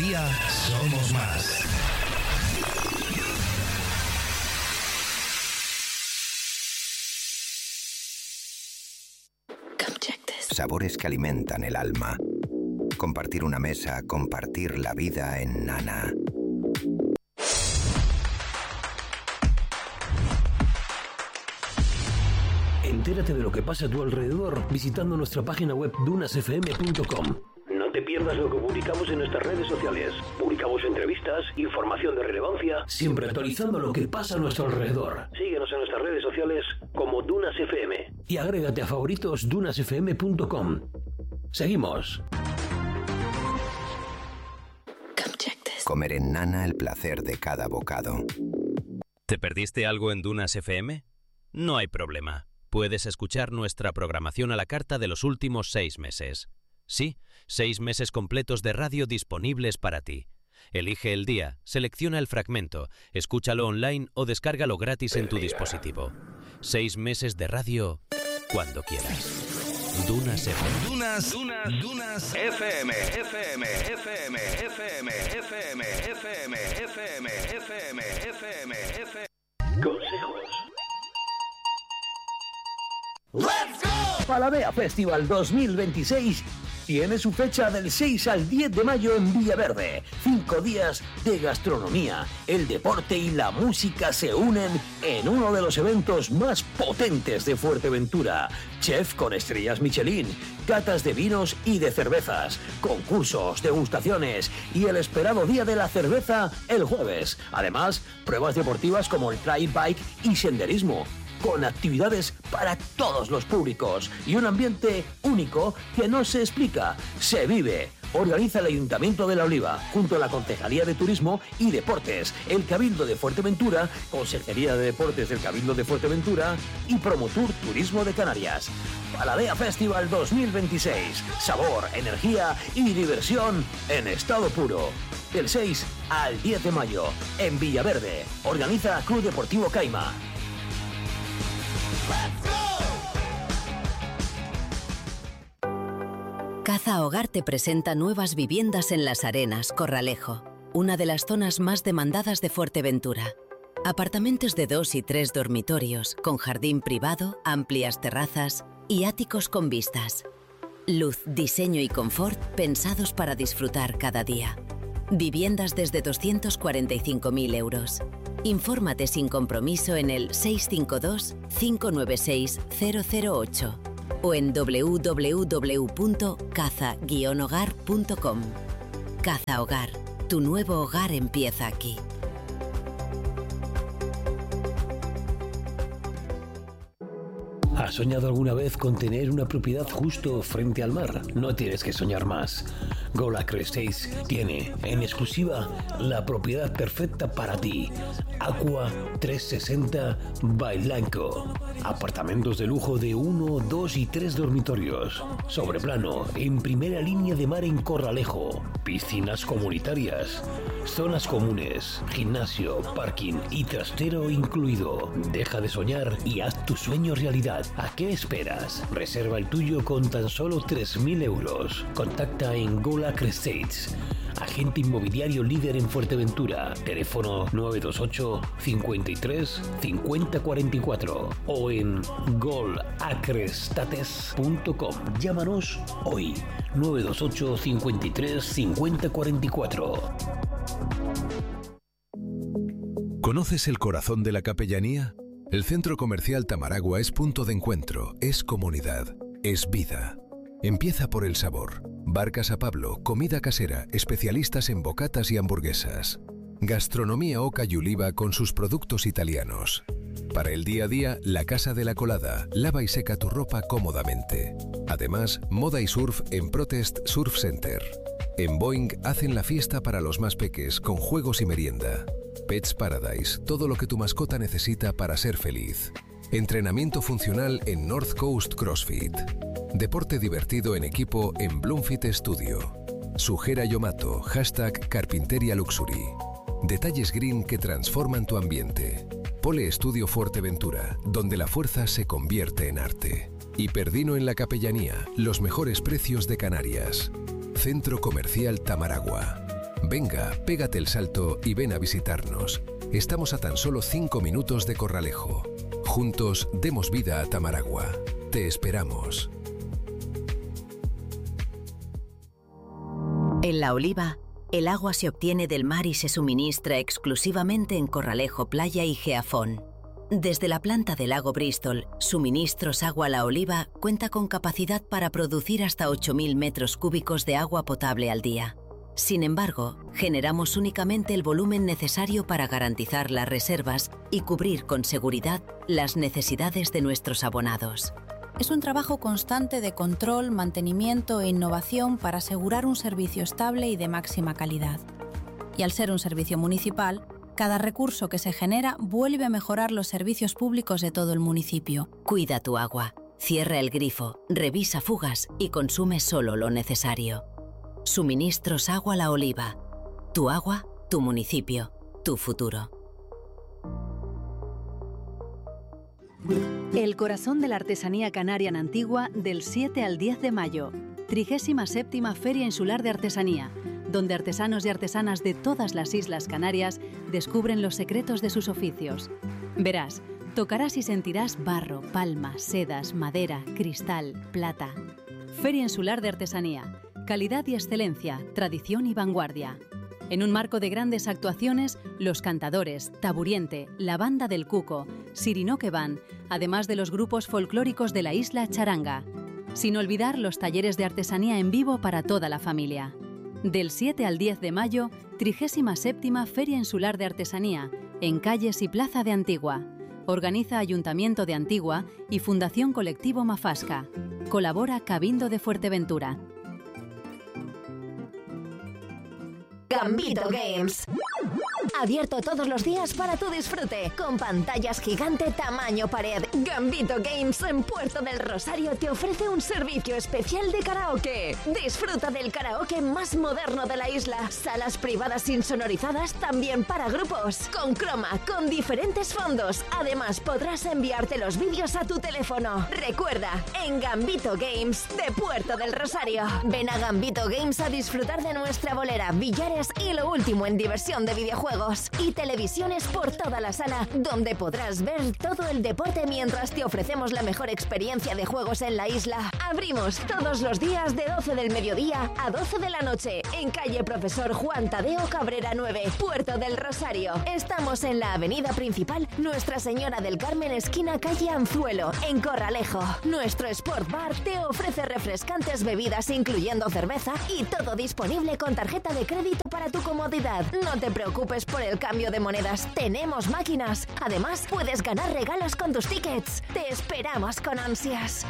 día somos más. Sabores que alimentan el alma. Compartir una mesa, compartir la vida en Nana. Entérate de lo que pasa a tu alrededor visitando nuestra página web dunasfm.com. No te pierdas lo que publicamos en nuestras redes sociales. Publicamos entrevistas, información de relevancia, siempre actualizando lo que pasa a nuestro alrededor. Síguenos en nuestras redes sociales como Dunas FM y agrégate a favoritos dunasfm.com. Seguimos. Comer en Nana el placer de cada bocado. ¿Te perdiste algo en Dunas FM? No hay problema. Puedes escuchar nuestra programación a la carta de los últimos 6 meses. Sí, 6 meses completos de radio disponibles para ti. Elige el día, selecciona el fragmento, escúchalo online o descárgalo gratis en tu dispositivo. 6 meses de radio cuando quieras. Dunas FM. Dunas FM. Consejos. ¡Let's go! Paladea Festival 2026 tiene su fecha del 6 al 10 de mayo en Villaverde. 5 días de gastronomía, el deporte y la música se unen en uno de los eventos más potentes de Fuerteventura. Chef con estrellas Michelin, catas de vinos y de cervezas, concursos, degustaciones y el esperado día de la cerveza el jueves. Además, pruebas deportivas como el trail bike y senderismo, con actividades para todos los públicos y un ambiente único que no se explica, se vive. Organiza el Ayuntamiento de La Oliva, junto a la Concejalía de Turismo y Deportes, el Cabildo de Fuerteventura, Consejería de Deportes del Cabildo de Fuerteventura y Promotur Turismo de Canarias. Paladea Festival 2026. Sabor, energía y diversión en estado puro. Del 6 al 10 de mayo, en Villaverde. Organiza Club Deportivo Caima. Caza Hogar te presenta nuevas viviendas en Las Arenas, Corralejo, una de las zonas más demandadas de Fuerteventura. Apartamentos de 2 y 3 dormitorios, con jardín privado, amplias terrazas y áticos con vistas. Luz, diseño y confort pensados para disfrutar cada día. Viviendas desde 245.000 euros. Infórmate sin compromiso en el 652-596-008 o en www.caza-hogar.com. Caza Hogar, tu nuevo hogar empieza aquí. ¿Has soñado alguna vez con tener una propiedad justo frente al mar? No tienes que soñar más. Golacre Estates tiene, en exclusiva, la propiedad perfecta para ti. Aqua 360 Bailanco. Apartamentos de lujo de 1, 2 y 3 dormitorios. Sobreplano, en primera línea de mar en Corralejo. Piscinas comunitarias. Zonas comunes, gimnasio, parking y trastero incluido. Deja de soñar y haz tu sueño realidad. ¿A qué esperas? Reserva el tuyo con tan solo 3.000 euros. Contacta en Golacre Estates, agente inmobiliario líder en Fuerteventura. Teléfono 928 53 50 44 o en golacrestates.com. Llámanos hoy 928 53 50 44. ¿Conoces el corazón de la capellanía? El Centro Comercial Tamaragua es punto de encuentro, es comunidad, es vida. Empieza por el sabor. Bar Casa Pablo, comida casera, especialistas en bocatas y hamburguesas. Gastronomía Oca y Uliva con sus productos italianos. Para el día a día, la Casa de la Colada, lava y seca tu ropa cómodamente. Además, moda y surf en Protest Surf Center. En Boeing hacen la fiesta para los más peques con juegos y merienda. Pets Paradise, todo lo que tu mascota necesita para ser feliz. Entrenamiento funcional en North Coast CrossFit. Deporte divertido en equipo en Bloomfit Studio. Sujera Yomato, #Carpinteria Luxury. Detalles green que transforman tu ambiente. Pole Studio Fuerteventura, donde la fuerza se convierte en arte. Hiperdino en la Capellanía, los mejores precios de Canarias. Centro Comercial Tamaragua. Venga, pégate el salto y ven a visitarnos. Estamos a tan solo 5 minutos de Corralejo. Juntos demos vida a Tamaragua. Te esperamos. En La Oliva, el agua se obtiene del mar y se suministra exclusivamente en Corralejo Playa y Geafón. Desde la planta del lago Bristol, Suministros Agua La Oliva cuenta con capacidad para producir hasta 8.000 metros cúbicos de agua potable al día. Sin embargo, generamos únicamente el volumen necesario para garantizar las reservas y cubrir con seguridad las necesidades de nuestros abonados. Es un trabajo constante de control, mantenimiento e innovación para asegurar un servicio estable y de máxima calidad. Y al ser un servicio municipal, cada recurso que se genera vuelve a mejorar los servicios públicos de todo el municipio. Cuida tu agua, cierra el grifo, revisa fugas y consume solo lo necesario. Suministros Agua La Oliva. Tu agua, tu municipio, tu futuro. El corazón de la artesanía canaria en Antigua del 7 al 10 de mayo. 37ª Feria Insular de Artesanía, donde artesanos y artesanas de todas las Islas Canarias descubren los secretos de sus oficios. Verás, tocarás y sentirás barro, palma, sedas, madera, cristal, plata. Feria Insular de Artesanía. Calidad y excelencia, tradición y vanguardia. En un marco de grandes actuaciones, Los Cantadores, Taburiente, La Banda del Cuco, Sirinoque Van, además de los grupos folclóricos de la isla Charanga. Sin olvidar los talleres de artesanía en vivo para toda la familia. Del 7 al 10 de mayo, 37ª Feria Insular de Artesanía, en calles y plaza de Antigua. Organiza Ayuntamiento de Antigua y Fundación Colectivo Mafasca. Colabora Cabildo de Fuerteventura. Gambito Games. Abierto todos los días para tu disfrute, con pantallas gigante tamaño pared. Gambito Games en Puerto del Rosario te ofrece un servicio especial de karaoke. Disfruta del karaoke más moderno de la isla. Salas privadas insonorizadas también para grupos. Con croma, con diferentes fondos. Además podrás enviarte los vídeos a tu teléfono. Recuerda, en Gambito Games de Puerto del Rosario. Ven a Gambito Games a disfrutar de nuestra bolera, billares y lo último en diversión de videojuegos. Y televisiones por toda la sala, donde podrás ver todo el deporte mientras te ofrecemos la mejor experiencia de juegos en la isla. Abrimos todos los días de 12 del mediodía a 12 de la noche en calle Profesor Juan Tadeo Cabrera 9, Puerto del Rosario. Estamos en la avenida principal Nuestra Señora del Carmen, esquina calle Anzuelo, en Corralejo. Nuestro Sport Bar te ofrece refrescantes bebidas incluyendo cerveza y todo disponible con tarjeta de crédito para tu comodidad. No te preocupes por el cambio de monedas, tenemos máquinas. Además, puedes ganar regalos con tus tickets. Te esperamos con ansias.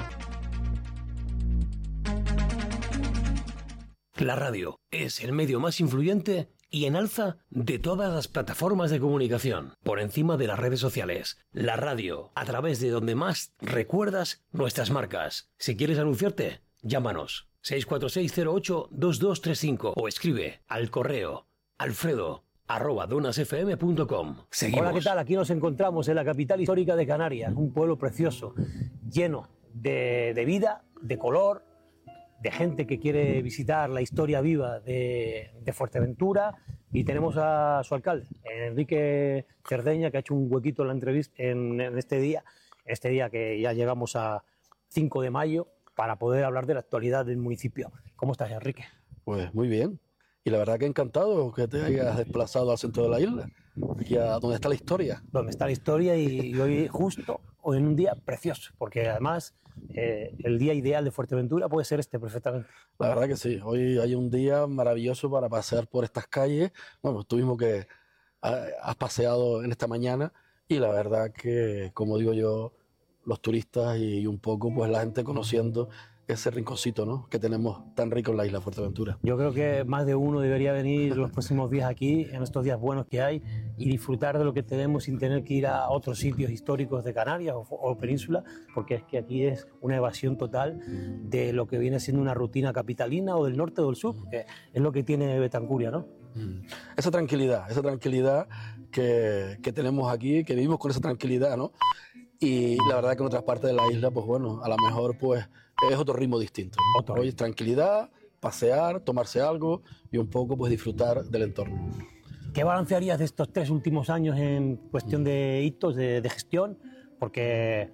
La radio es el medio más influyente y en alza de todas las plataformas de comunicación, por encima de las redes sociales. La radio, a través de donde más recuerdas nuestras marcas. Si quieres anunciarte, llámanos 646082235 o escribe al correo alfredo@donasfm.com. Seguimos. Hola, ¿qué tal? Aquí nos encontramos en la capital histórica de Canarias, un pueblo precioso, lleno de vida, de color, de gente que quiere visitar la historia viva de Fuerteventura, y tenemos a su alcalde, Enrique Cerdeña, que ha hecho un huequito en la entrevista en este día que ya llegamos a 5 de mayo, para poder hablar de la actualidad del municipio. ¿Cómo estás, Enrique? Pues muy bien. Y la verdad que encantado que te hayas desplazado al centro de la isla, aquí a donde está la historia. Donde está la historia, y hoy justo, hoy en un día precioso, porque además el día ideal de Fuerteventura puede ser este perfectamente. La verdad que sí, hoy hay un día maravilloso para pasear por estas calles. Bueno, tú mismo que has paseado en esta mañana, y la verdad que, como digo yo, los turistas y un poco pues la gente conociendo ese rinconcito, ¿no?, que tenemos tan rico en la isla de Fuerteventura. Yo creo que más de uno debería venir los próximos días aquí, en estos días buenos que hay, y disfrutar de lo que tenemos sin tener que ir a otros sitios históricos de Canarias o península, porque es que aquí es una evasión total de lo que viene siendo una rutina capitalina o del norte o del sur, que es lo que tiene Betancuria, ¿no? Esa tranquilidad que tenemos aquí, que vivimos con esa tranquilidad, ¿no? Y la verdad que en otras partes de la isla, pues bueno, a lo mejor pues es otro ritmo distinto, ¿no? Hoy es tranquilidad, pasear, tomarse algo y un poco pues disfrutar del entorno. ¿Qué balancearías de estos 3 últimos años en cuestión de hitos de gestión? Porque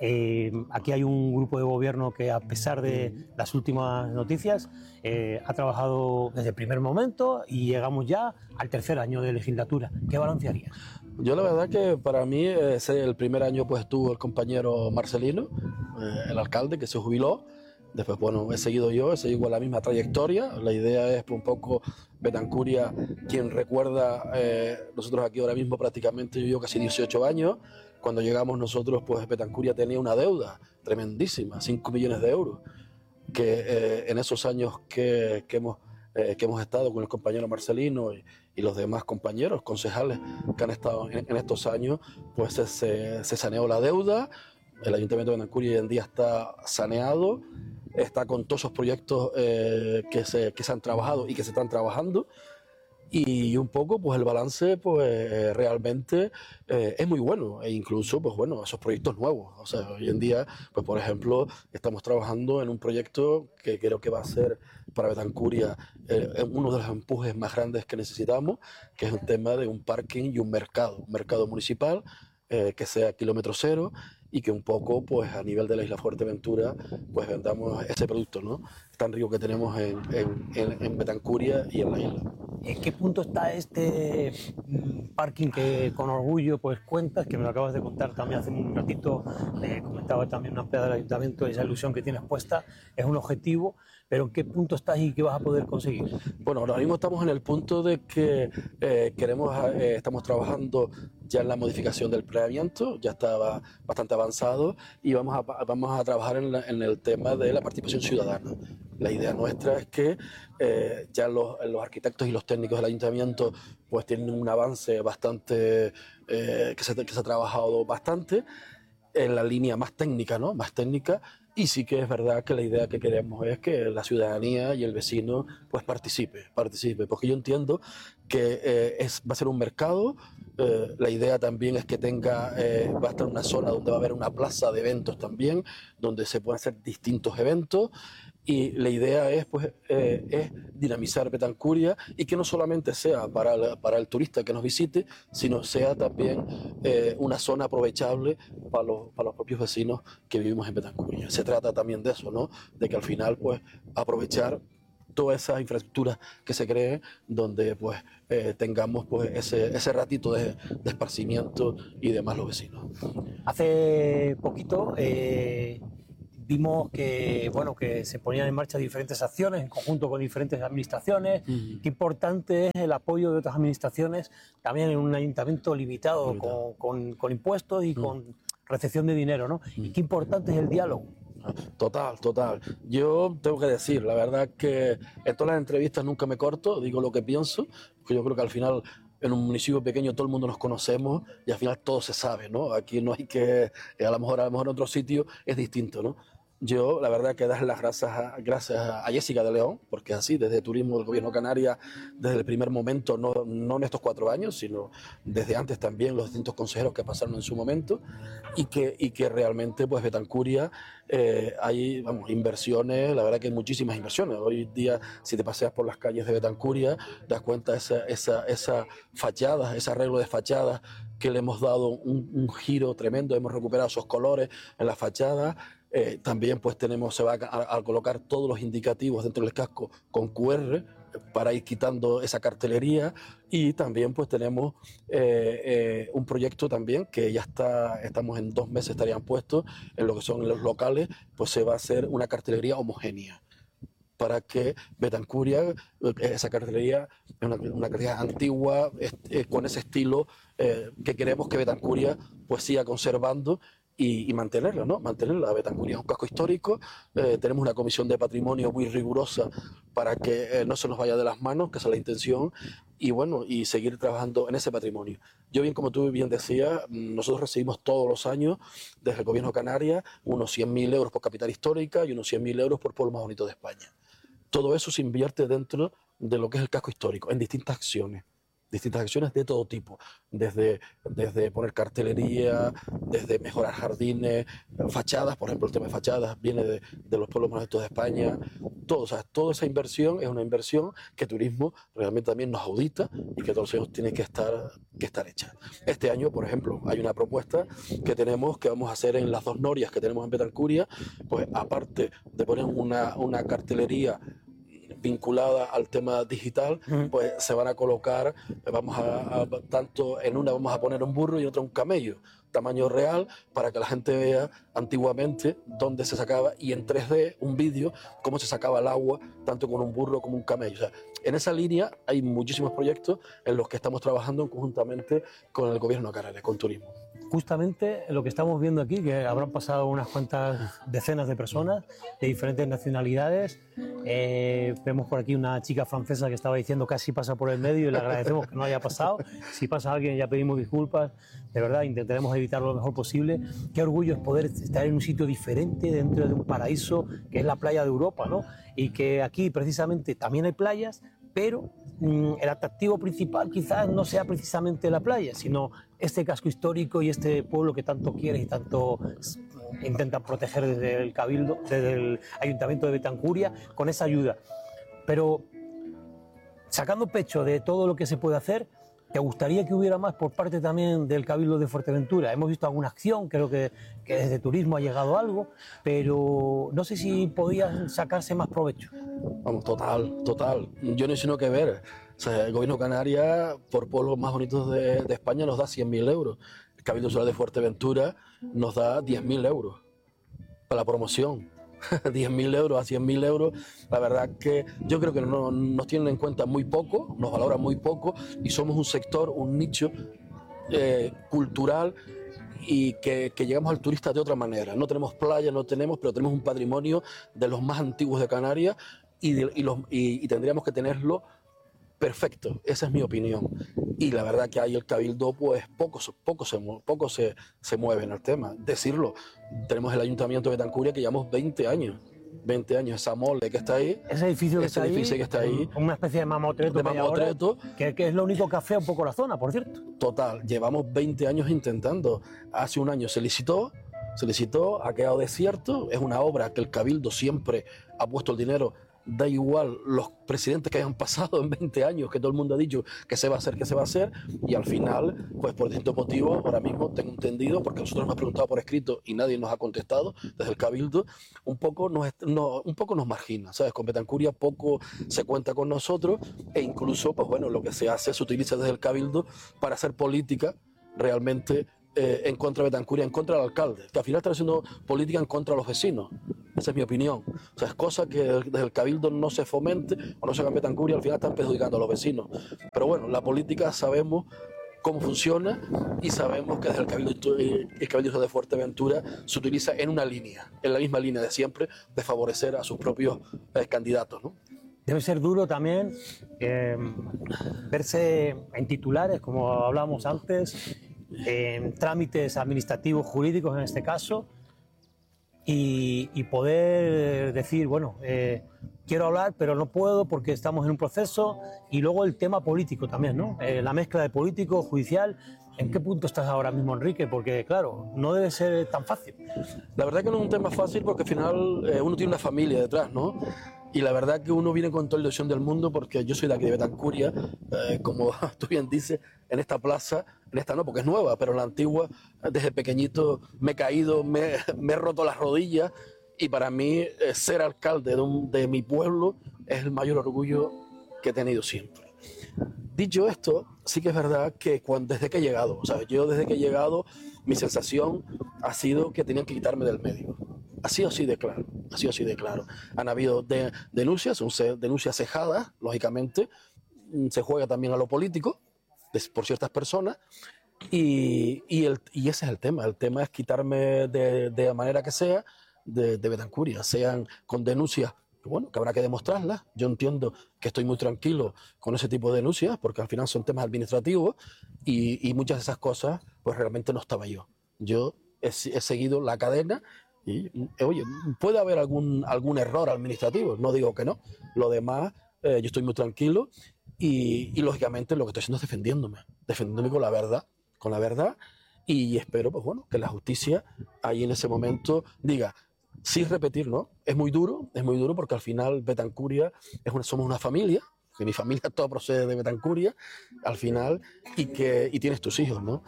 aquí hay un grupo de gobierno que, a pesar de las últimas noticias, ha trabajado desde el primer momento y llegamos ya al 3er año de legislatura. ¿Qué balancearías? Yo la verdad que para mí el primer año pues estuvo el compañero Marcelino, el alcalde, que se jubiló. Después, bueno, he seguido con la misma trayectoria. La idea es un poco Betancuria, quien recuerda, nosotros aquí ahora mismo prácticamente yo casi 18 años. Cuando llegamos nosotros, pues Betancuria tenía una deuda tremendísima, 5 millones de euros, que en esos años que hemos estado con el compañero Marcelino y los demás compañeros concejales que han estado en estos años, pues se saneó la deuda. El Ayuntamiento de Betancuria hoy en día está saneado, está con todos esos proyectos que se han trabajado y que se están trabajando, y un poco pues el balance pues realmente es muy bueno, e incluso pues bueno, esos proyectos nuevos. O sea, hoy en día pues por ejemplo estamos trabajando en un proyecto que creo que va a ser para Betancuria uno de los empujes más grandes que necesitamos, que es un tema de un parking y un mercado municipal que sea kilómetro cero, y que un poco pues a nivel de la isla Fuerteventura pues vendamos ese producto, ¿no?, tan rico que tenemos en Betancuria y en la isla. ¿En qué punto está este parking que con orgullo pues cuentas, que me lo acabas de contar también hace un ratito? Me comentaba también una empleada del ayuntamiento, esa ilusión que tienes puesta es un objetivo, pero ¿en qué punto estás y qué vas a poder conseguir? Bueno, ahora mismo estamos en el punto de que estamos trabajando ya en la modificación del planeamiento, ya estaba bastante avanzado, y vamos a trabajar en el tema de la participación ciudadana. La idea nuestra es que ya los arquitectos y los técnicos del ayuntamiento pues tienen un avance bastante, que se ha trabajado bastante en la línea más técnica, ¿no?, más técnica. Y sí que es verdad que la idea que queremos es que la ciudadanía y el vecino pues participe, porque yo entiendo que va a ser un mercado. La idea también es que va a estar una zona donde va a haber una plaza de eventos también, donde se pueden hacer distintos eventos. Y la idea es dinamizar Betancuria, y que no solamente sea para el turista que nos visite, sino sea también una zona aprovechable para los propios vecinos que vivimos en Betancuria. Se trata también de eso, ¿no?, de que al final pues aprovechar todas esas infraestructuras que se creen, donde pues tengamos pues ese ratito de esparcimiento y demás los vecinos. Hace poquito vimos que se ponían en marcha diferentes acciones en conjunto con diferentes administraciones. Qué importante es el apoyo de otras administraciones también en un ayuntamiento limitado con impuestos y con recepción de dinero, ¿no? Y qué importante es el diálogo. Total. Yo tengo que decir, la verdad que en todas las entrevistas nunca me corto, digo lo que pienso, porque yo creo que al final en un municipio pequeño todo el mundo nos conocemos y al final todo se sabe, ¿no? Aquí no hay que, a lo mejor en otro sitio es distinto, ¿no? Yo, la verdad, que dar las gracias a Jessica de León, porque así, desde Turismo del Gobierno de Canarias, desde el primer momento, no en estos 4 años, sino desde antes también, los distintos consejeros que pasaron en su momento, y que realmente, pues, Betancuria, hay, inversiones, la verdad que hay muchísimas inversiones. Hoy día, si te paseas por las calles de Betancuria, te das cuenta esa fachada, ese arreglo de fachadas, que le hemos dado un giro tremendo, hemos recuperado esos colores en la fachada. También pues se va a colocar todos los indicativos dentro del casco con QR para ir quitando esa cartelería, y también pues tenemos un proyecto también que ya estamos en 2 meses, estarían puestos en lo que son los locales, pues se va a hacer una cartelería homogénea para que Betancuria, esa cartelería es una cartelería antigua, con ese estilo que queremos que Betancuria pues siga conservando y mantenerla, ¿no? Mantenerla. Betancuria es un casco histórico, tenemos una comisión de patrimonio muy rigurosa para que no se nos vaya de las manos, que esa es la intención, y seguir trabajando en ese patrimonio. Yo, bien como tú bien decías, nosotros recibimos todos los años desde el Gobierno de Canarias unos 100.000 euros por capital histórica y unos 100.000 euros por pueblo más bonito de España. Todo eso se invierte dentro de lo que es el casco histórico, en distintas acciones. distintas acciones de todo tipo, desde poner cartelería, desde mejorar jardines, fachadas, por ejemplo, el tema de fachadas viene de los pueblos más altos de España, todo, o sea, toda esa inversión es una inversión que turismo realmente también nos audita y que todos los años tiene que estar hecha. Este año, por ejemplo, hay una propuesta que vamos a hacer en las 2 norias que tenemos en Betancuria, pues aparte de poner una cartelería vinculada al tema digital, pues se van a colocar, tanto en una vamos a poner un burro y en otra un camello, tamaño real, para que la gente vea antiguamente dónde se sacaba, y en 3D un vídeo cómo se sacaba el agua tanto con un burro como un camello. O sea, en esa línea hay muchísimos proyectos en los que estamos trabajando conjuntamente con el gobierno de Canarias, con turismo. Justamente lo que estamos viendo aquí, que habrán pasado unas cuantas decenas de personas de diferentes nacionalidades. Vemos por aquí una chica francesa que estaba diciendo casi pasa por el medio y le agradecemos que no haya pasado. Si pasa alguien ya pedimos disculpas, de verdad intentaremos evitarlo lo mejor posible. Qué orgullo es poder estar en un sitio diferente dentro de un paraíso que es la playa de Europa, ¿no? Y que aquí precisamente también hay playas, pero el atractivo principal quizás no sea precisamente la playa, sino este casco histórico y este pueblo que tanto quieres y tanto intentan proteger desde el Cabildo, desde el Ayuntamiento de Betancuria, con esa ayuda. Pero sacando pecho de todo lo que se puede hacer, ¿te gustaría que hubiera más por parte también del Cabildo de Fuerteventura? Hemos visto alguna acción, creo que desde turismo ha llegado algo, pero no sé si podían sacarse más provecho. Vamos, total. Yo no hay sino que ver. O sea, el gobierno de Canarias, por pueblos más bonitos de España, nos da 100.000 euros. El Cabildo Insular de Fuerteventura nos da 10.000 euros para la promoción. 10.000 euros a 100.000 euros, la verdad que yo creo que no, nos tienen en cuenta muy poco, nos valoran muy poco, y somos un sector, un nicho cultural, y que llegamos al turista de otra manera. No tenemos playa, pero tenemos un patrimonio de los más antiguos de Canarias, y tendríamos que tenerlo perfecto. Esa es mi opinión. Y la verdad que ahí el Cabildo pues poco se mueve en el tema. Decirlo, tenemos el Ayuntamiento de Betancuria que llevamos 20 años, esa mole que está ahí, ese edificio que está ahí, una especie de mamotreto, que es lo único que afea un poco la zona, por cierto. Total, llevamos 20 años intentando. Hace un año se licitó, ha quedado desierto. Es una obra que el Cabildo siempre ha puesto el dinero. Da igual los presidentes que hayan pasado en 20 años, que todo el mundo ha dicho que se va a hacer, y al final, pues por distintos motivos, ahora mismo tengo entendido, porque nosotros nos hemos preguntado por escrito y nadie nos ha contestado desde el Cabildo, un poco nos margina, ¿sabes? Con Betancuria poco se cuenta con nosotros, e incluso, pues bueno, lo que se utiliza desde el Cabildo para hacer política realmente en contra de Betancuria, en contra del alcalde, que al final está haciendo política en contra de los vecinos. Esa es mi opinión. O sea, es cosa que desde el Cabildo no se fomente o no se haga en Betancuria, al final están perjudicando a los vecinos. Pero bueno, la política sabemos cómo funciona, y sabemos que desde el Cabildo de Fuerteventura se utiliza en la misma línea de siempre, de favorecer a sus propios candidatos, ¿no? Debe ser duro también verse en titulares, como hablábamos antes, en trámites administrativos, jurídicos en este caso, y poder decir, bueno, quiero hablar, pero no puedo porque estamos en un proceso, y luego el tema político también, ¿no? La mezcla de político, judicial. ¿En qué punto estás ahora mismo, Enrique? Porque, claro, no debe ser tan fácil. La verdad que no es un tema fácil, porque al final uno tiene una familia detrás, ¿no? Y la verdad que uno viene con toda la ilusión del mundo, porque yo soy de aquí de Betancuria, como tú bien dices, en esta plaza, en esta no, porque es nueva, pero en la antigua, desde pequeñito me he caído, me he roto las rodillas, y para mí ser alcalde de mi pueblo es el mayor orgullo que he tenido siempre. Dicho esto, sí que es verdad que desde que he llegado, desde que he llegado, mi sensación ha sido que tenían que quitarme del medio. Ha sido así de claro. Han habido denuncias, denuncias cejadas, lógicamente. Se juega también a lo político por ciertas personas, y ese es el tema. El tema es quitarme de la manera que sea de Betancuria, sean con denuncias, bueno, que habrá que demostrarlas. Yo entiendo que estoy muy tranquilo con ese tipo de denuncias, porque al final son temas administrativos, y muchas de esas cosas pues realmente no estaba yo. Yo he seguido la cadena. Y, oye, puede haber algún error administrativo, no digo que no. Lo demás, yo estoy muy tranquilo, y lógicamente lo que estoy haciendo es defendiéndome con la verdad, y espero, pues bueno, que la justicia ahí en ese momento diga, sin repetir, ¿no? Es muy duro porque al final Betancuria somos una familia, que mi familia todo procede de Betancuria, al final, y tienes tus hijos, ¿no?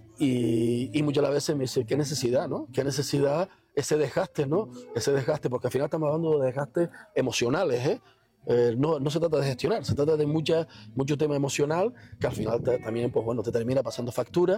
Y muchas veces me dice, ¿qué necesidad, no? ¿Qué necesidad ese desgaste, no? Ese desgaste, porque al final estamos hablando de desgastes emocionales, ¿eh? No se trata de gestionar, se trata de mucho tema emocional que al final también, pues bueno, te termina pasando factura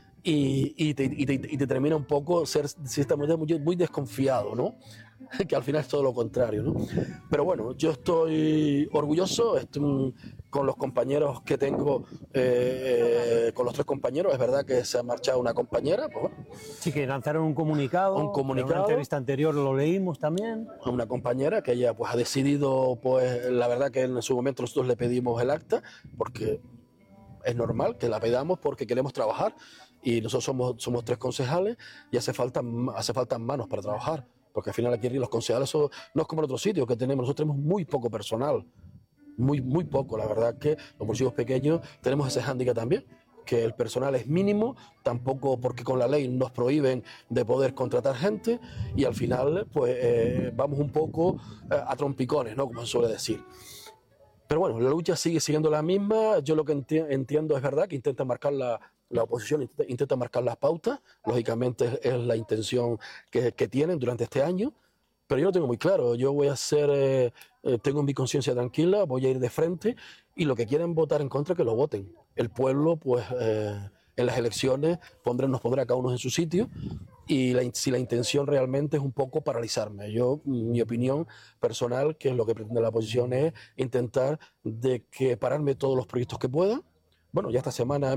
y te termina un poco ser muy desconfiado, ¿no? Que al final es todo lo contrario, ¿no? Pero bueno, yo estoy orgulloso, con los compañeros que tengo, con los 3 compañeros. Es verdad que se ha marchado una compañera, pues bueno. Sí, que lanzaron un comunicado. En una entrevista anterior lo leímos también. Una compañera que ella pues ha decidido, pues la verdad que en su momento nosotros le pedimos el acta, porque es normal que la pedamos porque queremos trabajar, y nosotros somos 3 concejales y hace falta manos para trabajar. Porque al final aquí los concejales no es como en otros sitios que nosotros tenemos muy poco personal, muy poco. La verdad que los municipios pequeños tenemos ese hándicap también, que el personal es mínimo, tampoco porque con la ley nos prohíben de poder contratar gente, y al final pues vamos un poco a trompicones, ¿no? Como se suele decir. Pero bueno, la lucha sigue siendo la misma. Yo lo que entiendo es verdad que intenta marcar la oposición intenta marcar las pautas, lógicamente es la intención que tienen durante este año, pero yo lo tengo muy claro, yo voy a tengo mi conciencia tranquila, voy a ir de frente, y lo que quieren votar en contra, que lo voten. El pueblo, pues en las elecciones nos pondrá cada uno en su sitio, y si la intención realmente es un poco paralizarme. Mi opinión personal, que es lo que pretende la oposición, es intentar de que pararme todos los proyectos que pueda. Bueno, ya esta semana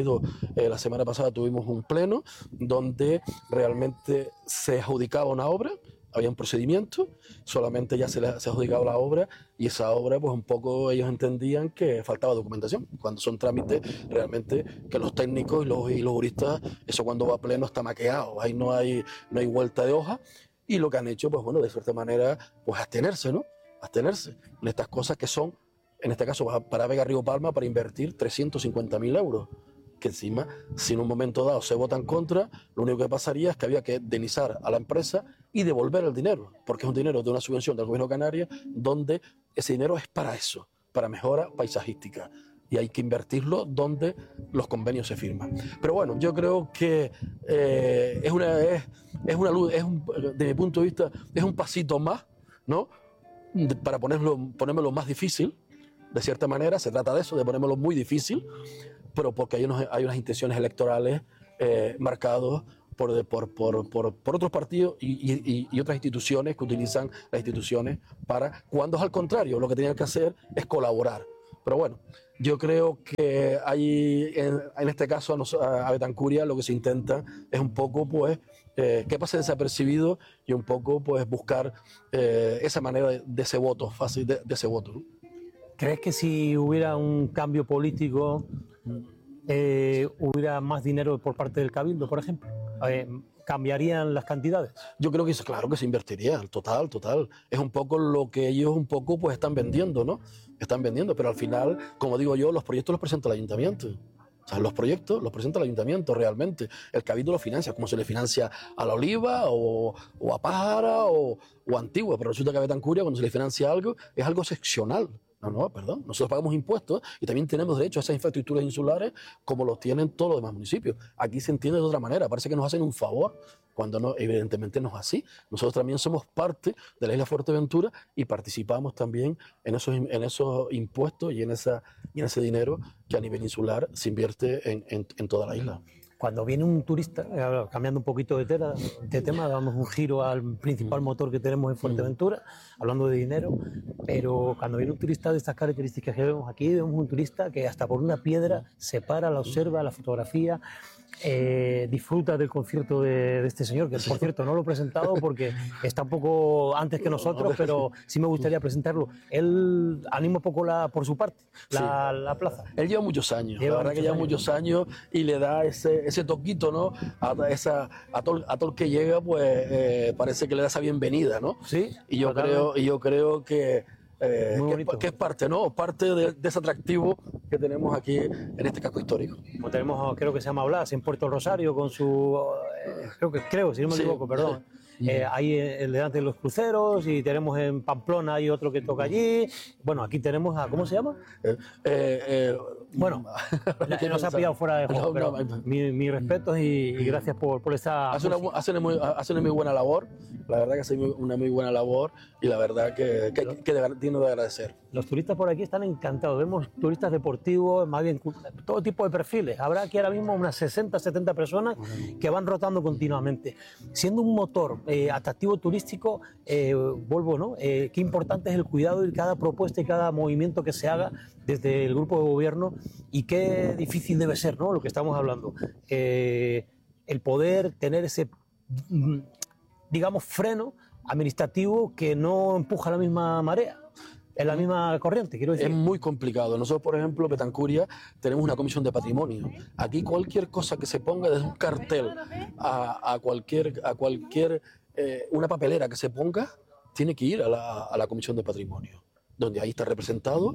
la semana pasada tuvimos un pleno donde realmente se adjudicaba una obra, había un procedimiento, solamente ya se adjudicaba la obra, y esa obra pues un poco ellos entendían que faltaba documentación, cuando son trámites realmente que los técnicos y los juristas, eso cuando va a pleno está maqueado, ahí no hay vuelta de hoja, y lo que han hecho pues bueno, de cierta manera, pues abstenerse, ¿no? Abstenerse en estas cosas que son, en este caso para Vega Río Palma, para invertir 350.000 euros, que encima, si en un momento dado se vota en contra, lo único que pasaría es que había que indemnizar a la empresa y devolver el dinero, porque es un dinero de una subvención del gobierno de Canarias, donde ese dinero es para eso, para mejora paisajística, y hay que invertirlo donde los convenios se firman. Pero bueno, yo creo que desde mi punto de vista, es un pasito más, ¿no? Para ponérmelo más difícil. De cierta manera, se trata de eso, de ponérmelo muy difícil, pero porque hay unas intenciones electorales marcadas por otros partidos y otras instituciones que utilizan las instituciones cuando es al contrario, lo que tenían que hacer es colaborar. Pero bueno, yo creo que en este caso a Betancuria lo que se intenta es un poco pues que pase desapercibido, y un poco pues buscar esa manera de ese voto fácil, de ese voto, ¿no? ¿Crees que si hubiera un cambio político hubiera más dinero por parte del Cabildo, por ejemplo? ¿Cambiarían las cantidades? Yo creo que claro que se invertiría, total. Es un poco lo que ellos pues están vendiendo, ¿no? Están vendiendo, pero al final, como digo yo, los proyectos los presenta el ayuntamiento. O sea, los proyectos los presenta el ayuntamiento realmente. El Cabildo los financia, como se le financia a La Oliva o a Pájara o a Antigua, pero resulta que a Betancuria, cuando se le financia algo, es algo excepcional. Perdón. Nosotros pagamos impuestos y también tenemos derecho a esas infraestructuras insulares como los tienen todos los demás municipios. Aquí se entiende de otra manera, parece que nos hacen un favor, cuando no, evidentemente no es así. Nosotros también somos parte de la isla Fuerteventura y participamos también en esos impuestos y en ese dinero que a nivel insular se invierte en toda la isla. Cuando viene un turista, cambiando un poquito de tema, damos un giro al principal motor que tenemos en Fuerteventura, hablando de dinero, pero cuando viene un turista de estas características que vemos aquí, vemos un turista que hasta por una piedra se para, la observa, la fotografía, disfruta del concierto de este señor, que por cierto no lo he presentado porque está un poco antes que nosotros, pero sí me gustaría presentarlo. Él anima un poco por su parte la plaza. Él lleva muchos años, la verdad que lleva muchos años, y le da ese toquito, ¿no? A todo el que llega, pues parece que le da esa bienvenida, ¿no? Sí. Y yo creo que que es parte, ¿no? Parte de ese atractivo que tenemos aquí en este casco histórico. Como tenemos, creo que se llama Blas, en Puerto Rosario, con su... creo, si no me equivoco, perdón. Ahí delante de los cruceros, y tenemos en Pamplona hay otro que toca allí. Bueno, aquí tenemos a... ¿Cómo se llama? Bueno, nos ha pillado fuera de juego, pero mi respeto y gracias por esta... Hace una muy buena labor, la verdad que hace una muy buena labor, y la verdad que digno de agradecer. Los turistas por aquí están encantados, vemos turistas deportivos, más bien todo tipo de perfiles. Habrá aquí ahora mismo unas 60, 70 personas que van rotando continuamente. Siendo un motor atractivo turístico, vuelvo, ¿no? Qué importante es el cuidado y cada propuesta y cada movimiento que se haga desde el grupo de gobierno, y qué difícil debe ser, ¿no? Lo que estamos hablando. El poder tener ese, digamos, freno administrativo que no empuja la misma marea, en la misma corriente, quiero decir. Es muy complicado. Nosotros, por ejemplo, Betancuria, tenemos una comisión de patrimonio. Aquí cualquier cosa que se ponga, desde un cartel a cualquier una papelera que se ponga, tiene que ir a la comisión de patrimonio, donde ahí está representado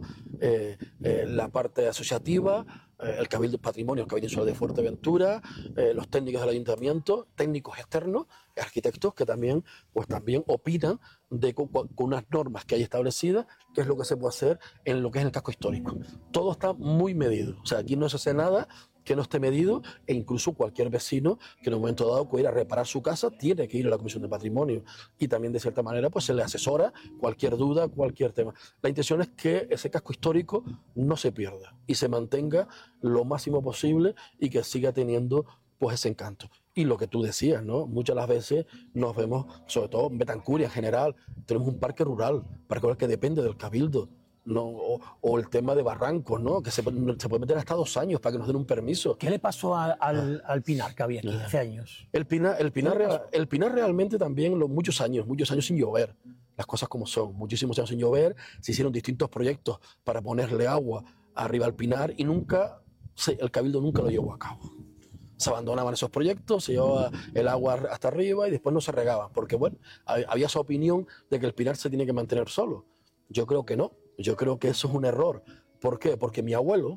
la parte asociativa, el Cabildo de Patrimonio, el Cabildo Insular de Fuerteventura, los técnicos del ayuntamiento, técnicos externos, arquitectos que también opinan con unas normas que hay establecidas, qué es lo que se puede hacer en lo que es el casco histórico. Todo está muy medido, o sea, aquí no se hace nada que no esté medido, e incluso cualquier vecino que en un momento dado quiera reparar su casa tiene que ir a la Comisión de Patrimonio, y también de cierta manera pues se le asesora cualquier duda, cualquier tema. La intención es que ese casco histórico no se pierda y se mantenga lo máximo posible, y que siga teniendo pues ese encanto. Y lo que tú decías, ¿no? Muchas las veces nos vemos, sobre todo en Betancuria en general, tenemos un parque rural que depende del Cabildo, ¿no? O el tema de barrancos, ¿no? Que se puede meter hasta 2 años para que nos den un permiso. ¿Qué le pasó al pinar que había aquí hace años? El pinar realmente también muchos años sin llover. Las cosas como son, muchísimos años sin llover. Se hicieron distintos proyectos para ponerle agua arriba al pinar, y el Cabildo nunca lo llevó a cabo. Se abandonaban esos proyectos, se llevaba el agua hasta arriba y después no se regaban, porque bueno, había esa opinión de que el pinar se tiene que mantener solo. Yo creo que no. Yo creo que eso es un error. ¿Por qué? Porque mi abuelo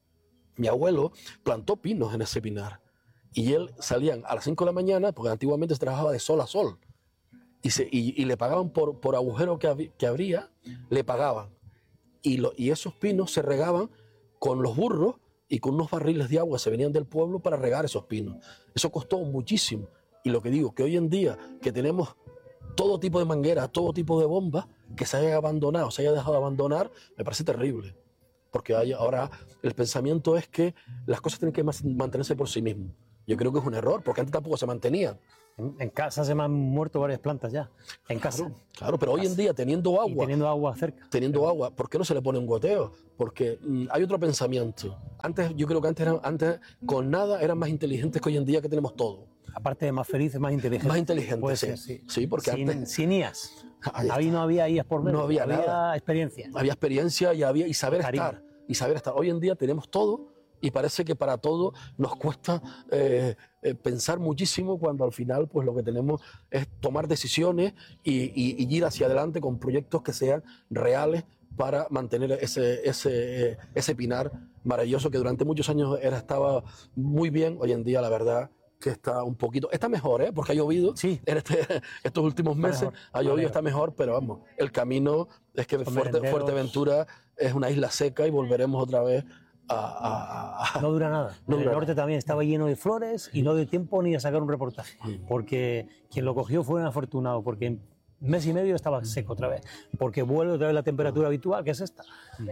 plantó pinos en ese pinar, y él salían a las 5 de la mañana, porque antiguamente se trabajaba de sol a sol, y le pagaban por agujero que abría, le pagaban. Y esos pinos se regaban con los burros y con unos barriles de agua, se venían del pueblo para regar esos pinos. Eso costó muchísimo. Y lo que digo, que hoy en día que tenemos todo tipo de mangueras, todo tipo de bombas, que se haya abandonado, se haya dejado de abandonar, me parece terrible. Porque ahora el pensamiento es que las cosas tienen que mantenerse por sí mismas. Yo creo que es un error, porque antes tampoco se mantenían. En casa se me han muerto varias plantas ya. En casa. Claro, pero hoy en día, teniendo agua. Y teniendo agua cerca. Teniendo agua, ¿por qué no se le pone un goteo? Porque hay otro pensamiento. Yo creo que antes con nada eran más inteligentes que hoy en día, que tenemos todo. Aparte de más felices, más inteligentes. Más inteligentes, puede sí. Ser, sí. Sí, porque antes... Sin IAS. Ahí no había IAS por medio. No había nada. Experiencia. Había experiencia y saber estar. Y saber estar. Hoy en día tenemos todo, y parece que para todo nos cuesta pensar muchísimo, cuando al final pues lo que tenemos es tomar decisiones y ir hacia adelante con proyectos que sean reales para mantener ese pinar maravilloso que durante muchos años estaba muy bien. Hoy en día la verdad que está un poquito, está mejor, porque ha llovido, sí. En estos últimos meses ha llovido, está mejor, pero vamos, el camino es que Fuerteventura es una isla seca, y volveremos otra vez No dura nada. El norte también estaba lleno de flores, y no dio tiempo ni a sacar un reportaje, porque quien lo cogió fue un afortunado, porque en mes y medio estaba seco otra vez, porque vuelve otra vez la temperatura habitual, que es esta.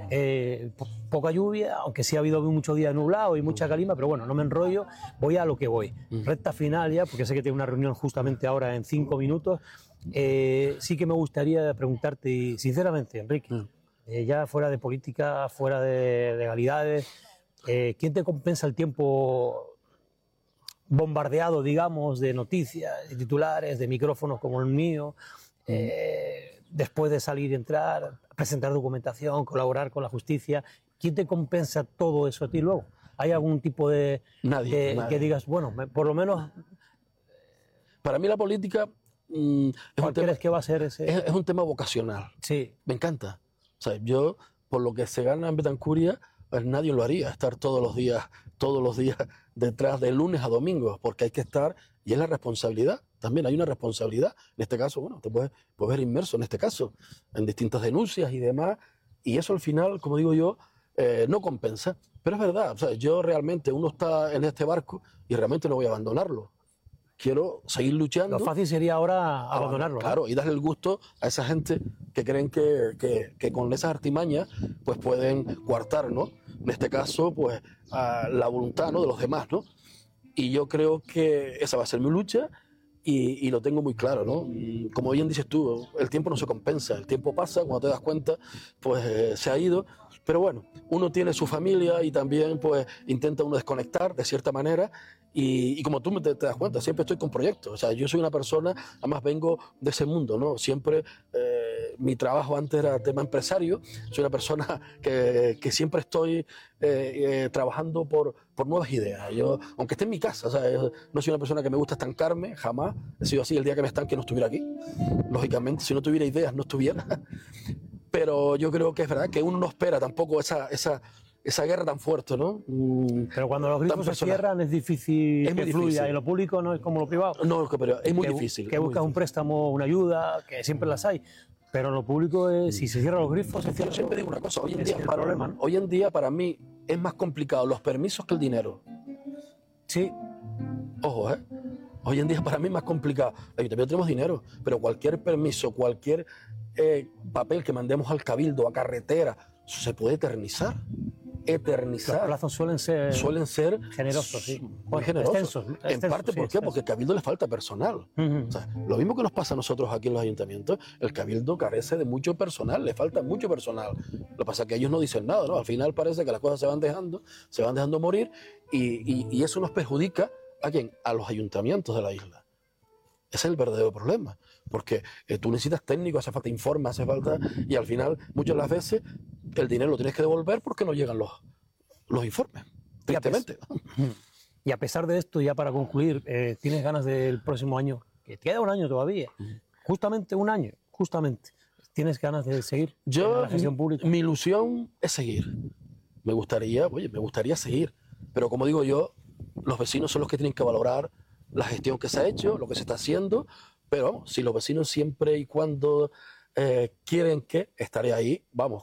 Poca lluvia, aunque sí ha habido muchos días nublados y mucha calima, pero bueno, no me enrollo, voy a lo que voy. Recta final ya, porque sé que tengo una reunión justamente ahora en 5 minutos. Sí que me gustaría preguntarte, y sinceramente, Enrique, ya fuera de política, fuera de legalidades, ¿quién te compensa el tiempo bombardeado, digamos, de noticias, de titulares, de micrófonos como el mío, después de salir y entrar, presentar documentación, colaborar con la justicia? ¿Quién te compensa todo eso a ti luego? ¿Hay algún tipo de... Nadie. Que digas, bueno, por lo menos... Para mí la política... ¿Cuál crees que va a ser ese...? Es un tema vocacional. Sí. Me encanta. sea, yo, por lo que se gana en Betancuria, pues nadie lo haría, estar todos los días detrás de lunes a domingo, porque hay que estar, y es la responsabilidad, también hay una responsabilidad. En este caso, bueno, te puedes ver inmerso en este caso, en distintas denuncias y demás, y eso al final, como digo yo, no compensa. Pero es verdad, o sea, yo realmente, uno está en este barco y realmente no voy a abandonarlo. Quiero seguir luchando. Lo fácil sería ahora abandonarlo. Claro, y darle el gusto a esa gente que creen que con esas artimañas pues pueden coartar, ¿no? En este caso, pues, a la voluntad, ¿no?, de los demás, ¿no? Y yo creo que esa va a ser mi lucha y lo tengo muy claro, ¿no? Como bien dices tú, el tiempo no se compensa, el tiempo pasa, cuando te das cuenta, pues se ha ido. Pero bueno, uno tiene su familia y también pues intenta uno desconectar de cierta manera y como tú te das cuenta, siempre estoy con proyectos. O sea, yo soy una persona, además vengo de ese mundo, ¿no? Siempre mi trabajo antes era tema empresario, soy una persona que siempre estoy trabajando por nuevas ideas. Yo, aunque esté en mi casa, o sea, no soy una persona que me gusta estancarme, jamás. He sido así, el día que me estanque no estuviera aquí. Lógicamente, si no tuviera ideas, no estuviera. Pero yo creo que es verdad que uno no espera tampoco esa guerra tan fuerte, ¿no? Pero cuando los grifos se cierran es difícil que fluya, y lo público no es como lo privado. No, pero es muy difícil. Que buscas un préstamo, una ayuda, que siempre las hay. Pero lo público es, si se cierran los grifos, se cierra. Yo siempre digo una cosa, hoy ¿no? en día para mí es más complicado los permisos que el dinero. Sí. Ojo, hoy en día para mí es más complicado. También tenemos dinero, pero cualquier permiso, cualquier papel que mandemos al cabildo, a carretera, se puede eternizar. Los plazos suelen ser generosos, sí. Muy generosos. En parte, ¿por qué? Porque al cabildo le falta personal. O sea, lo mismo que nos pasa a nosotros aquí en los ayuntamientos, el cabildo carece de mucho personal, le falta mucho personal. Lo que pasa es que ellos no dicen nada, ¿no? Al final parece que las cosas se van dejando morir y eso nos perjudica ¿a quién? A los ayuntamientos de la isla. Ese es el verdadero problema, porque tú necesitas técnicos, hace falta informe, hace falta... Y al final, muchas de las veces, el dinero lo tienes que devolver porque no llegan los informes, tristemente. Y a pesar de esto, ya para concluir, ¿tienes ganas del próximo año? Que queda un año todavía, justamente un año, ¿Tienes ganas de seguir en la gestión pública? Mi ilusión es seguir. Me gustaría seguir, pero como digo yo, los vecinos son los que tienen que valorar la gestión que se ha hecho, lo que se está haciendo, pero vamos, si los vecinos siempre y cuando quieren que, estaré ahí, vamos,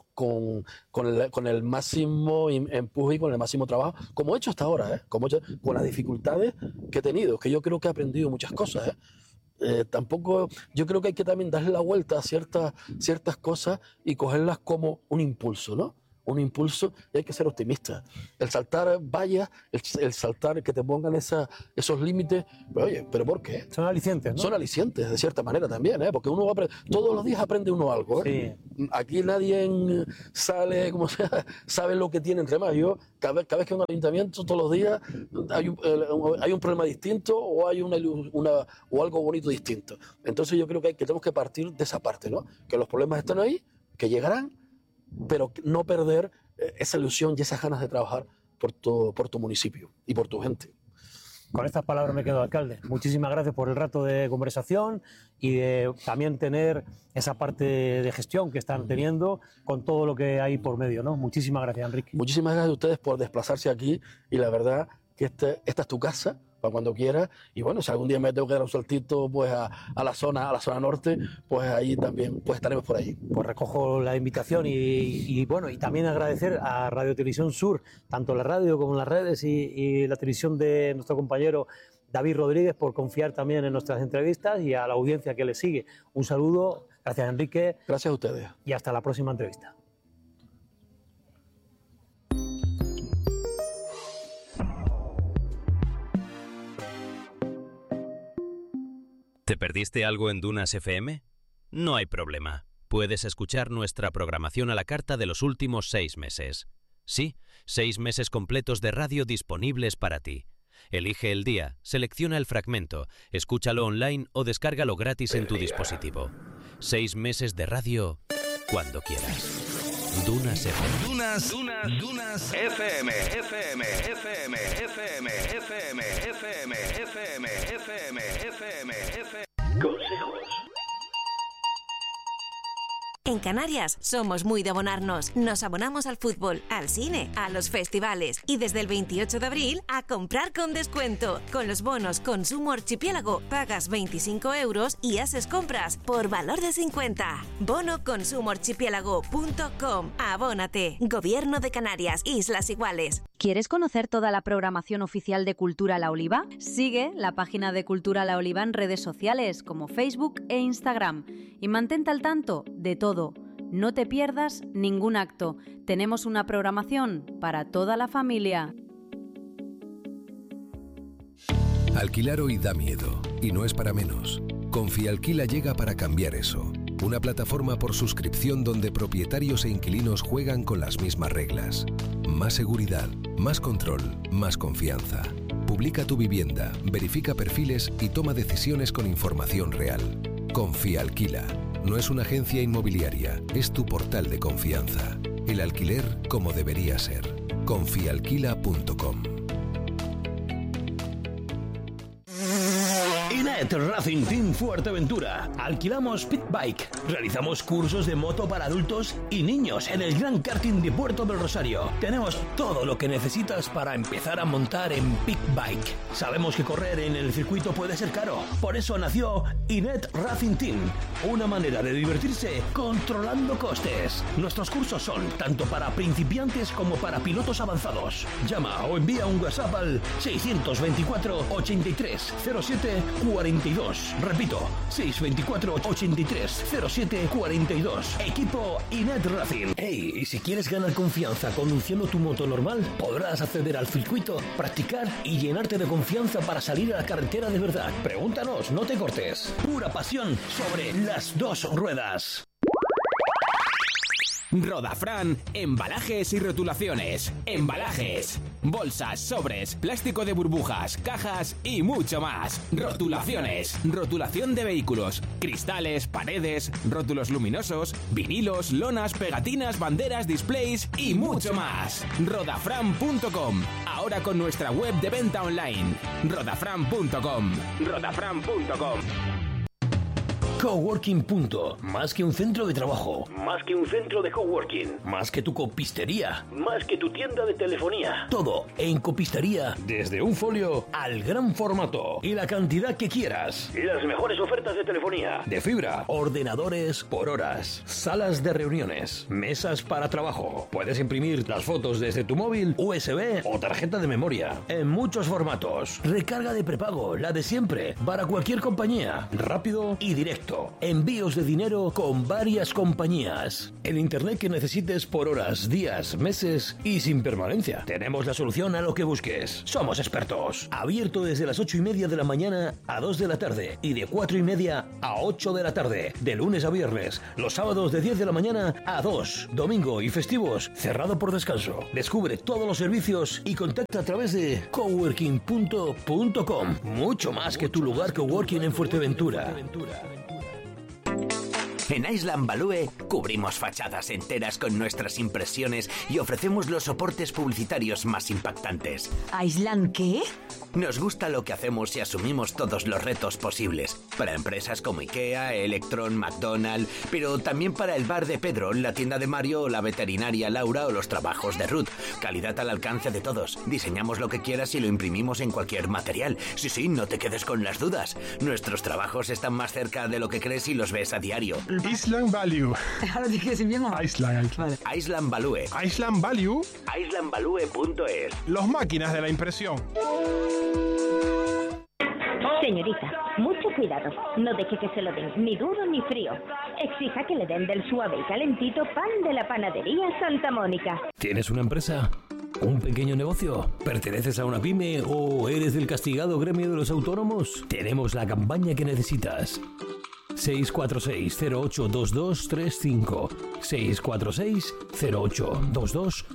con el máximo empuje y con el máximo trabajo, como he hecho hasta ahora, con las dificultades que he tenido, que yo creo que he aprendido muchas cosas, tampoco, yo creo que hay que también darle la vuelta a ciertas cosas y cogerlas como un impulso, ¿no? Un impulso, y hay que ser optimista. El saltar vallas, el saltar que te pongan esos límites, pero oye, ¿pero por qué? Son alicientes, ¿no? Son alicientes, de cierta manera también, porque uno todos los días aprende uno algo. Sí. Aquí nadie sale, como sea, sabe lo que tiene entre más. Yo, cada vez que vengo al ayuntamiento, todos los días, hay un problema distinto o hay o algo bonito distinto. Entonces yo creo que tenemos que partir de esa parte, ¿no? Que los problemas están ahí, que llegarán, pero no perder esa ilusión y esas ganas de trabajar por tu municipio y por tu gente. Con estas palabras me quedo, alcalde. Muchísimas gracias por el rato de conversación y de también tener esa parte de gestión que están teniendo con todo lo que hay por medio, ¿no? Muchísimas gracias, Enrique. Muchísimas gracias a ustedes por desplazarse aquí y la verdad que esta es tu casa para cuando quieras, y bueno, si algún día me tengo que dar un saltito pues a la zona norte, pues ahí también pues estaremos por ahí. Pues recojo la invitación y bueno, y también agradecer a Radio Televisión Sur, tanto la radio como las redes y la televisión de nuestro compañero David Rodríguez por confiar también en nuestras entrevistas y a la audiencia que le sigue. Un saludo, gracias Enrique. Gracias a ustedes. Y hasta la próxima entrevista. ¿Te perdiste algo en Dunas FM? No hay problema. Puedes escuchar nuestra programación a la carta de los últimos 6 meses. Sí, 6 meses completos de radio disponibles para ti. Elige el día, selecciona el fragmento, escúchalo online o descárgalo gratis en tu dispositivo. 6 meses de radio cuando quieras. Dunas FM. Dunas FM. Consejos. En Canarias somos muy de abonarnos. Nos abonamos al fútbol, al cine, a los festivales y desde el 28 de abril a comprar con descuento. Con los bonos Consumo Archipiélago pagas 25 € y haces compras por valor de 50. Bonoconsumoarchipiélago.com. Abónate. Gobierno de Canarias, Islas Iguales. ¿Quieres conocer toda la programación oficial de Cultura La Oliva? Sigue la página de Cultura La Oliva en redes sociales como Facebook e Instagram y mantente al tanto de todo. No te pierdas ningún acto. Tenemos una programación para toda la familia. Alquilar hoy da miedo y no es para menos. Confialquila llega para cambiar eso. Una plataforma por suscripción donde propietarios e inquilinos juegan con las mismas reglas. Más seguridad, más control, más confianza. Publica tu vivienda, verifica perfiles y toma decisiones con información real. Confialquila. No es una agencia inmobiliaria, es tu portal de confianza. El alquiler como debería ser. Confialquila.com. Inet Racing Team Fuerteventura. Alquilamos Pit Bike. Realizamos cursos de moto para adultos y niños en el Gran Karting de Puerto del Rosario. Tenemos todo lo que necesitas para empezar a montar en Pit Bike. Sabemos que correr en el circuito puede ser caro. Por eso nació Inet Racing Team. Una manera de divertirse controlando costes. Nuestros cursos son tanto para principiantes como para pilotos avanzados. Llama o envía un WhatsApp al 624 83 07 42. Repito, 624 83 07 42. Equipo Inet Racing. Hey, y si quieres ganar confianza conduciendo tu moto normal, podrás acceder al circuito, practicar y llenarte de confianza para salir a la carretera de verdad. Pregúntanos, no te cortes. Pura pasión sobre las dos ruedas. Rodafran, embalajes y rotulaciones. Embalajes, bolsas, sobres, plástico de burbujas, cajas y mucho más. Rotulaciones, rotulación de vehículos, cristales, paredes, rótulos luminosos, vinilos, lonas, pegatinas, banderas, displays y mucho más. Rodafran.com. Ahora con nuestra web de venta online. Rodafran.com. Rodafran.com. Coworking. Más que un centro de trabajo, más que un centro de coworking, más que tu copistería, más que tu tienda de telefonía. Todo en copistería, desde un folio al gran formato y la cantidad que quieras. Las mejores ofertas de telefonía, de fibra, ordenadores por horas, salas de reuniones, mesas para trabajo. Puedes imprimir las fotos desde tu móvil, USB o tarjeta de memoria en muchos formatos. Recarga de prepago, la de siempre, para cualquier compañía, rápido y directo. Envíos de dinero con varias compañías. El internet que necesites por horas, días, meses y sin permanencia. Tenemos la solución a lo que busques. Somos expertos. Abierto desde las 8:30 de la mañana a 2 de la tarde y de 4:30 a 8 de la tarde. De lunes a viernes. Los sábados de 10 de la mañana a 2. Domingo y festivos cerrado por descanso. Descubre todos los servicios y contacta a través de coworking.com. Mucho más que tu lugar coworking en Fuerteventura. En Island Value cubrimos fachadas enteras con nuestras impresiones y ofrecemos los soportes publicitarios más impactantes. ¿Island qué? Nos gusta lo que hacemos y asumimos todos los retos posibles. Para empresas como IKEA, Electron, McDonald's, pero también para el bar de Pedro, la tienda de Mario, la veterinaria Laura o los trabajos de Ruth. Calidad al alcance de todos. Diseñamos lo que quieras y lo imprimimos en cualquier material. Sí, no te quedes con las dudas. Nuestros trabajos están más cerca de lo que crees y los ves a diario. Island Value. Ahora dije si bien o Island. Vale. Island Value. Island Value. islandvalue.es. Los máquinas de la impresión. Señorita, mucho cuidado. No deje que se lo den ni duro ni frío. Exija que le den del suave y calentito pan de la panadería Santa Mónica. ¿Tienes una empresa? ¿Un pequeño negocio? ¿Perteneces a una pyme o eres del castigado gremio de los autónomos? Tenemos la campaña que necesitas. 646-082235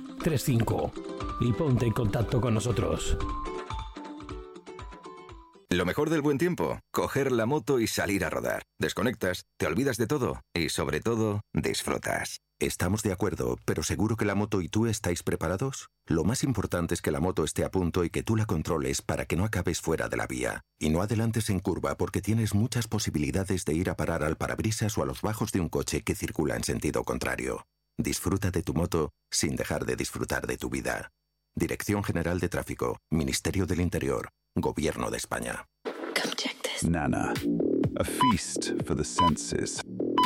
646-082235 y ponte en contacto con nosotros. Lo mejor del buen tiempo, coger la moto y salir a rodar. Desconectas, te olvidas de todo y, sobre todo, disfrutas. Estamos de acuerdo, pero ¿seguro que la moto y tú estáis preparados? Lo más importante es que la moto esté a punto y que tú la controles para que no acabes fuera de la vía. Y no adelantes en curva porque tienes muchas posibilidades de ir a parar al parabrisas o a los bajos de un coche que circula en sentido contrario. Disfruta de tu moto sin dejar de disfrutar de tu vida. Dirección General de Tráfico, Ministerio del Interior, Gobierno de España. Nana, a feast for the senses.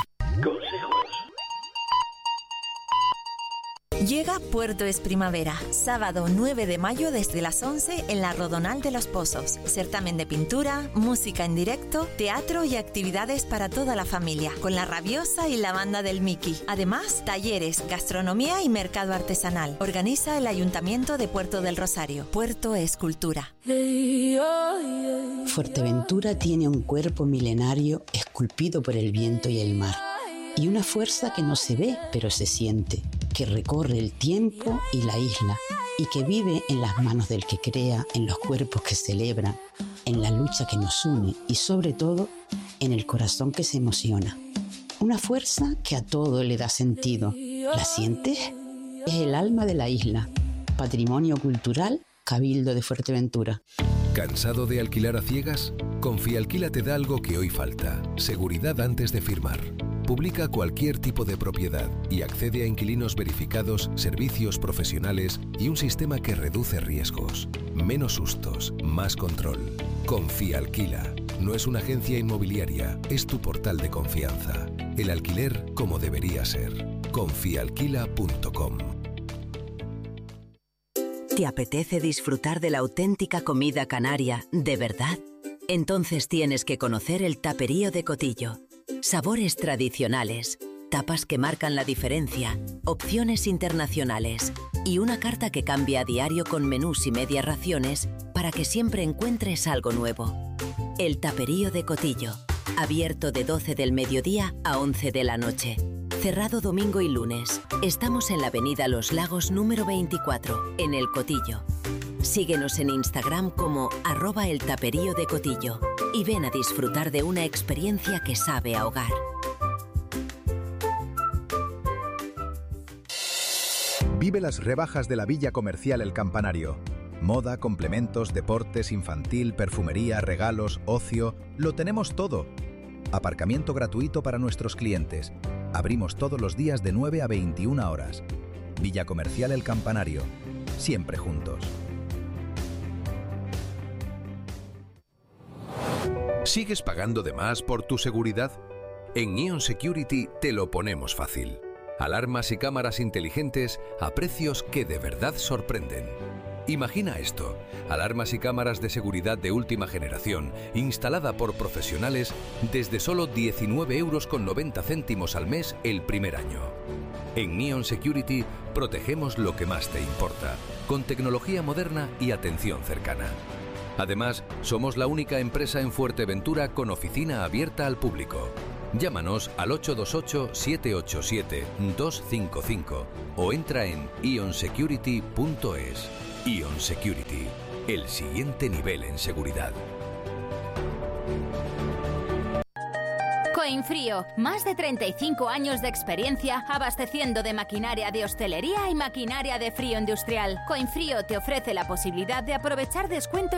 Llega Puerto es Primavera, sábado 9 de mayo desde las 11 en la Rodonal de los Pozos. Certamen de pintura, música en directo, teatro y actividades para toda la familia, con la Rabiosa y la banda del Mickey. Además, talleres, gastronomía y mercado artesanal. Organiza el Ayuntamiento de Puerto del Rosario. Puerto es cultura. Fuerteventura tiene un cuerpo milenario esculpido por el viento y el mar. Y una fuerza que no se ve, pero se siente, que recorre el tiempo y la isla, y que vive en las manos del que crea, en los cuerpos que celebran, en la lucha que nos une y, sobre todo, en el corazón que se emociona. Una fuerza que a todo le da sentido. ¿La sientes? Es el alma de la isla. Patrimonio cultural, Cabildo de Fuerteventura. ¿Cansado de alquilar a ciegas? Confialquila te da algo que hoy falta: seguridad antes de firmar. Publica cualquier tipo de propiedad y accede a inquilinos verificados, servicios profesionales y un sistema que reduce riesgos. Menos sustos, más control. Confialquila. No es una agencia inmobiliaria, es tu portal de confianza. El alquiler como debería ser. Confialquila.com. ¿Te apetece disfrutar de la auténtica comida canaria de verdad? Entonces tienes que conocer el Taperío de Cotillo. Sabores tradicionales, tapas que marcan la diferencia, opciones internacionales y una carta que cambia a diario con menús y medias raciones para que siempre encuentres algo nuevo. El Taperío de Cotillo, abierto de 12 del mediodía a 11 de la noche. Cerrado domingo y lunes. Estamos en la avenida Los Lagos número 24, en El Cotillo. Síguenos en Instagram como @eltaperío de Cotillo y ven a disfrutar de una experiencia que sabe a hogar. Vive las rebajas de la Villa Comercial El Campanario. Moda, complementos, deportes, infantil, perfumería, regalos, ocio, lo tenemos todo. Aparcamiento gratuito para nuestros clientes. Abrimos todos los días de 9 a 21 horas. Villa Comercial El Campanario. Siempre juntos. ¿Sigues pagando de más por tu seguridad? En Ion Security te lo ponemos fácil. Alarmas y cámaras inteligentes a precios que de verdad sorprenden. Imagina esto: alarmas y cámaras de seguridad de última generación, instalada por profesionales desde solo 19,90 € al mes el primer año. En Ion Security protegemos lo que más te importa, con tecnología moderna y atención cercana. Además, somos la única empresa en Fuerteventura con oficina abierta al público. Llámanos al 828-787-255 o entra en ionsecurity.es. Ion Security, el siguiente nivel en seguridad. Coinfrío, más de 35 años de experiencia abasteciendo de maquinaria de hostelería y maquinaria de frío industrial. Coinfrío te ofrece la posibilidad de aprovechar descuentos